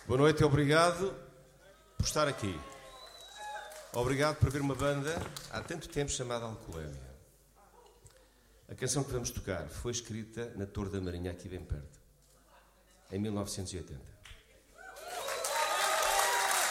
Boa noite e obrigado por estar aqui. Obrigado por ver uma banda há tanto tempo chamada Alcoolemia. A canção que vamos tocar foi escrita na Torre da Marinha, aqui bem perto, em 1980.